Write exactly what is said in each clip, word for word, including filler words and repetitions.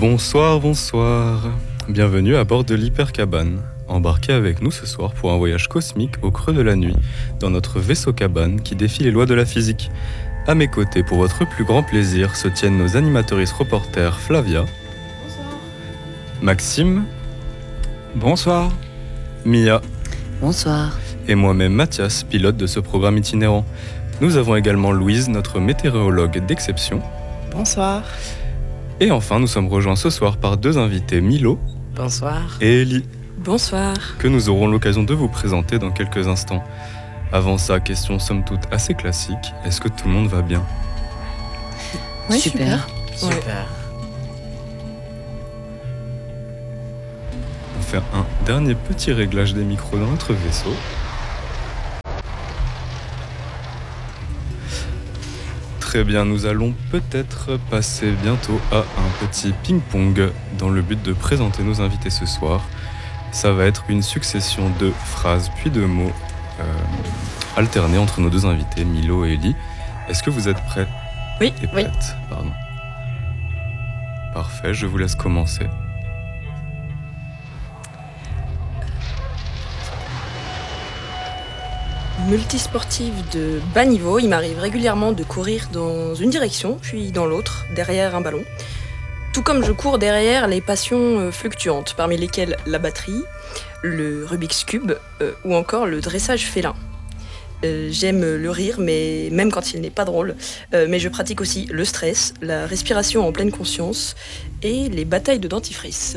Bonsoir, bonsoir. Bienvenue à bord de l'Hypercabane. Embarquez avec nous ce soir pour un voyage cosmique au creux de la nuit, dans notre vaisseau cabane qui défie les lois de la physique. À mes côtés, pour votre plus grand plaisir, se tiennent nos animatrices reporters Flavia. Bonsoir. Maxime. Bonsoir. Mia. Bonsoir. Et moi-même Mathias, pilote de ce programme itinérant. Nous avons également Louise, notre météorologue d'exception. Bonsoir. Et enfin, nous sommes rejoints ce soir par deux invités, Milo. Bonsoir. Et Ellie. Bonsoir. Que nous aurons l'occasion de vous présenter dans quelques instants. Avant ça, question somme toute assez classique, est-ce que tout le monde va bien ? Oui, super. Super. Super. On va faire un dernier petit réglage des micros dans notre vaisseau. Très bien, nous allons peut-être passer bientôt à un petit ping-pong dans le but de présenter nos invités ce soir. Ça va être une succession de phrases puis de mots euh, alternés entre nos deux invités, Milo et Ellie. Est-ce que vous êtes prêts ? Oui. Et prêtes, Oui. pardon. Parfait, je vous laisse commencer. Multisportive de bas niveau, il m'arrive régulièrement de courir dans une direction, puis dans l'autre, derrière un ballon. Tout comme je cours derrière les passions fluctuantes, parmi lesquelles la batterie, le Rubik's Cube euh, ou encore le dressage félin. Euh, j'aime le rire, mais même quand il n'est pas drôle, euh, mais je pratique aussi le stress, la respiration en pleine conscience et les batailles de dentifrice.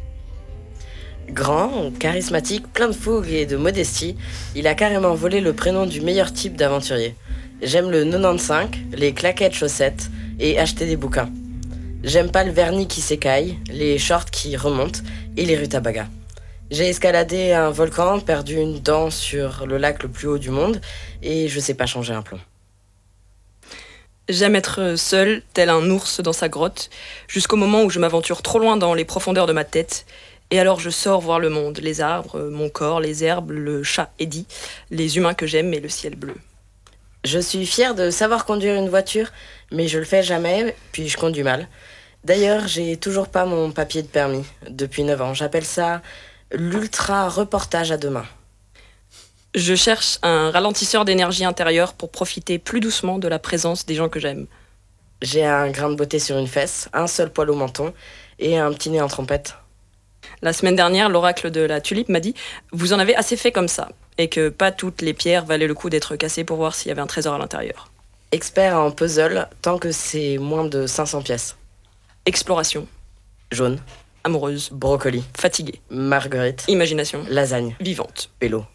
Grand, charismatique, plein de fougue et de modestie, il a carrément volé le prénom du meilleur type d'aventurier. J'aime le quatre-vingt-quinze, les claquettes chaussettes et acheter des bouquins. J'aime pas le vernis qui s'écaille, les shorts qui remontent et les rutabagas. J'ai escaladé un volcan, perdu une dent sur le lac le plus haut du monde et je sais pas changer un plomb. J'aime être seul, tel un ours dans sa grotte, jusqu'au moment où je m'aventure trop loin dans les profondeurs de ma tête. Et alors je sors voir le monde, les arbres, mon corps, les herbes, le chat Eddie, les humains que j'aime et le ciel bleu. Je suis fière de savoir conduire une voiture, mais je le fais jamais, puis je conduis mal. D'ailleurs, j'ai toujours pas mon papier de permis, depuis neuf ans. J'appelle ça l'ultra-reportage à deux mains. Je cherche un ralentisseur d'énergie intérieure pour profiter plus doucement de la présence des gens que j'aime. J'ai un grain de beauté sur une fesse, un seul poil au menton et un petit nez en trompette. La semaine dernière, l'oracle de la tulipe m'a dit « Vous en avez assez fait comme ça » et que pas toutes les pierres valaient le coup d'être cassées pour voir s'il y avait un trésor à l'intérieur. Expert en puzzle, tant que c'est moins de cinq cents pièces. Exploration, Jaune, amoureuse, brocoli, fatiguée, marguerite, imagination, lasagne, vivante. pélo.